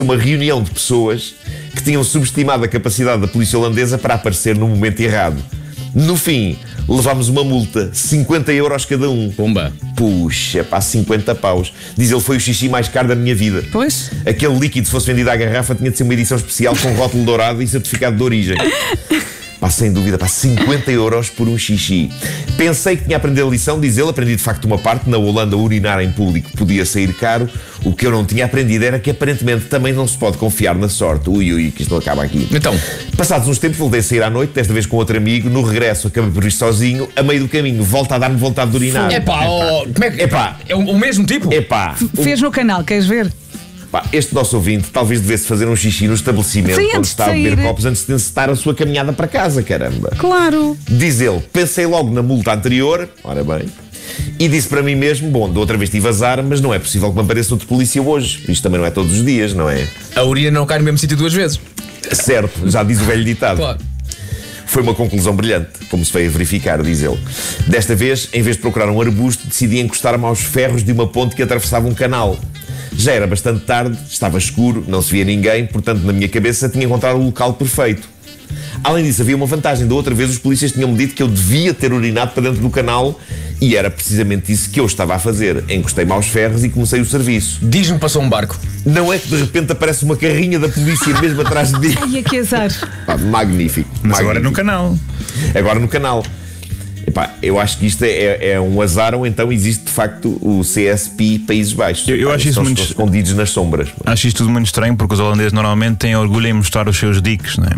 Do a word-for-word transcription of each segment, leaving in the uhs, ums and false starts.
uma reunião de pessoas que tinham subestimado a capacidade da polícia holandesa para aparecer no momento errado. No fim, levámos uma multa, cinquenta euros cada um. Pumba. Puxa, pá, cinquenta paus. Diz ele, foi o xixi mais caro da minha vida. Pois. Aquele líquido, se fosse vendido à garrafa, tinha de ser uma edição especial com rótulo dourado e certificado de origem. Pá, sem dúvida, pá, cinquenta euros por um xixi. Pensei que tinha aprendido a lição, diz ele, aprendi de facto uma parte. Na Holanda, urinar em público podia sair caro. O que eu não tinha aprendido era que aparentemente também não se pode confiar na sorte. Ui, ui, que isto não acaba aqui. Então, passados uns tempos, voltei a sair à noite, desta vez com outro amigo. No regresso, acabei por ir sozinho. A meio do caminho, volta a dar-me vontade de urinar. epá, oh, como é que. Epá. É o, o mesmo tipo? Epá, o- Fez no canal, queres ver? pá, este nosso ouvinte talvez devesse fazer um xixi no estabelecimento Sim, onde antes de está a beber sair. copos antes de encetar a sua caminhada para casa, caramba. Claro. Diz ele, pensei logo na multa anterior, ora bem, e disse para mim mesmo, bom, da outra vez tive azar, mas não é possível que me apareça outro polícia hoje. Isto também não é todos os dias, não é? A urina não cai no mesmo sítio duas vezes. Certo, já diz o velho ditado. Claro. Foi uma conclusão brilhante, como se veio a verificar, diz ele. Desta vez, em vez de procurar um arbusto, decidi encostar-me aos ferros de uma ponte que atravessava um canal. Já era bastante tarde, estava escuro, não se via ninguém, portanto, na minha cabeça, tinha encontrado o local perfeito. Além disso, havia uma vantagem. Da outra vez, os polícias tinham-me dito que eu devia ter urinado para dentro do canal e era precisamente isso que eu estava a fazer. Encostei-me aos ferros e comecei o serviço. Diz-me que passou um barco. Não é que de repente aparece uma carrinha da polícia mesmo atrás de mim. Ai, que azar. Pá, magnífico. Mas agora no magnífico. canal. Agora no canal. Epá, eu acho que isto é, é um azar ou então existe de facto o C S P Países Baixos. Eu- eu Epá, acho eles isso estão muito- escondidos nas sombras. Acho isto tudo muito estranho porque os holandeses normalmente têm orgulho em mostrar os seus diques, não é?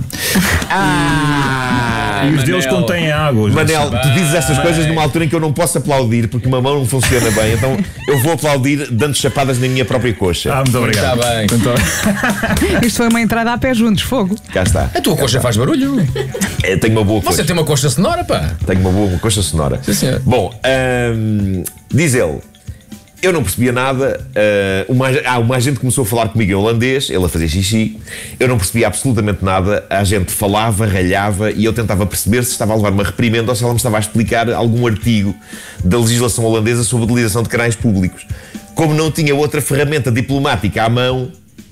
Ah, E os deles contêm água. os Manel, nossos- tu dizes essas coisas numa altura em que eu não posso aplaudir porque uma mão não funciona bem, então eu vou aplaudir dando chapadas na minha própria coxa. Ah, muito obrigado. Está bem. Então, Isto foi uma entrada a pé juntos, fogo. Cá está. A tua coxa faz barulho. É, tenho uma boa coxa. Você tem uma coxa sonora, pá. Tenho uma boa coxa sonora. Sim, senhor. Bom, hum, diz ele, eu não percebia nada. Uh, uma, ah, uma agente começou a falar comigo em holandês, ele a fazer xixi. Eu não percebia absolutamente nada. A agente falava, ralhava e eu tentava perceber se estava a levar uma reprimenda ou se ela me estava a explicar algum artigo da legislação holandesa sobre a utilização de canais públicos. Como não tinha outra ferramenta diplomática à mão.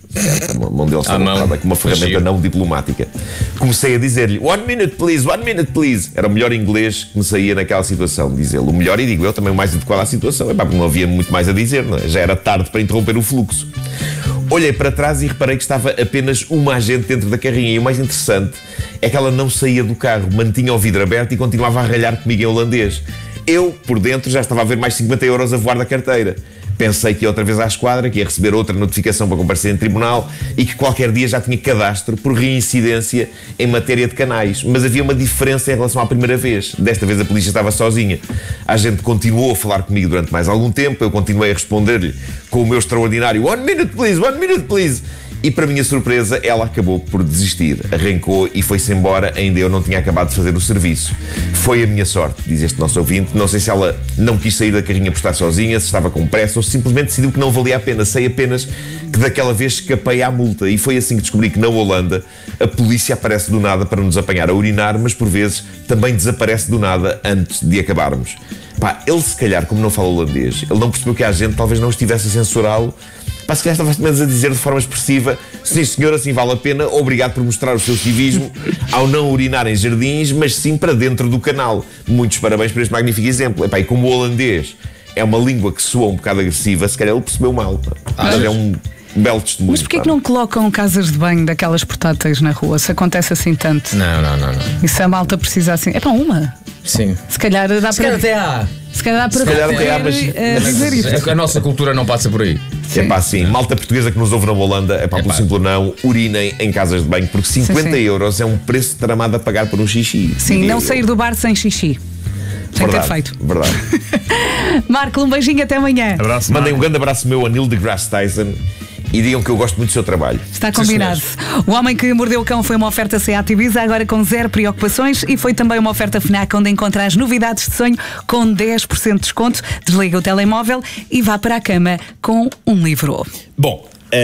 A mão dele estava mão. com uma ferramenta Giro. não diplomática. Comecei a dizer-lhe one minute please, one minute please. Era o melhor inglês que me saía naquela situação, diz ele. O melhor, e digo eu, também o mais adequado à situação. Epá, porque não havia muito mais a dizer, não é? Já era tarde para interromper o fluxo. Olhei para trás e reparei que estava apenas uma agente dentro da carrinha. E o mais interessante é que ela não saía do carro, mantinha o vidro aberto e continuava a ralhar comigo em holandês. Eu, por dentro, já estava a ver mais cinquenta euros a voar da carteira. Pensei que ia outra vez à esquadra, que ia receber outra notificação para comparecer em tribunal e que qualquer dia já tinha cadastro por reincidência em matéria de canais. Mas havia uma diferença em relação à primeira vez. Desta vez a polícia estava sozinha. A gente continuou a falar comigo durante mais algum tempo. Eu continuei a responder-lhe com o meu extraordinário one minute please, one minute please. E para minha surpresa, ela acabou por desistir. Arrancou e foi-se embora, ainda eu não tinha acabado de fazer o serviço. Foi a minha sorte, diz este nosso ouvinte. Não sei se ela não quis sair da carrinha por estar sozinha, se estava com pressa ou se simplesmente decidiu que não valia a pena. Sei apenas que daquela vez escapei à multa. E foi assim que descobri que na Holanda a polícia aparece do nada para nos apanhar a urinar, mas por vezes também desaparece do nada antes de acabarmos. Pá, ele se calhar, como não fala holandês, ele não percebeu que a gente talvez não estivesse a censurá-lo. Pá, se calhar estava menos a dizer de forma expressiva: sim senhor, assim vale a pena, obrigado por mostrar o seu civismo ao não urinar em jardins, mas sim para dentro do canal. Muitos parabéns por este magnífico exemplo. Epá, e como o holandês é uma língua que soa um bocado agressiva, se calhar ele percebeu mal. Pá. Mas é um belo testemunho. Mas porquê pá. que não colocam casas de banho daquelas portáteis na rua? Se acontece assim tanto. Não, não, não, não. E se a malta precisa assim. É para uma. Sim. Se calhar dá Se para. calhar até há. Se calhar dá para Se calhar até há, ver, mas- eh, dizer isto. A nossa cultura não passa por aí. É pá, sim, malta portuguesa que nos ouve na Holanda, é pá, pelo Epá. simples não, urinem em casas de banho, porque cinquenta sim. euros é um preço tramado a pagar por um xixi. Sim, diria não eu. sair do bar sem xixi. Tem que ter Verdade, feito. verdade. Marco, um beijinho, até amanhã. abraço. Mandem um Marco. grande abraço meu a Neil deGrasse Tyson e digam que eu gosto muito do seu trabalho. Está combinado. O Homem que Mordeu o Cão foi uma oferta Seat Ibiza, agora com zero preocupações, e foi também uma oferta FNAC, onde encontra as novidades de sonho com dez por cento de desconto. Desliga o telemóvel e vá para a cama com um livro. Bom,